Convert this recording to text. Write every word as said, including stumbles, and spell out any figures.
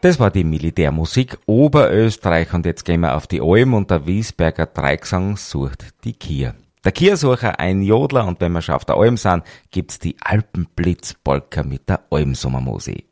Das war die Militärmusik Oberösterreich und jetzt gehen wir auf die Alm und der Wiesberger Dreigesang sucht die Kier. Der Kiersucher, ein Jodler und wenn wir schon auf der Alm sind, gibt's die Alpenblitzpolka mit der Almsommermusik.